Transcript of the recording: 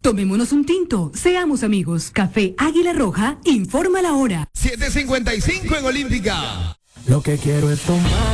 Tomémonos un tinto, seamos amigos. Café Águila Roja, informa la hora. 7:55 en Olímpica. Lo que quiero es tomar.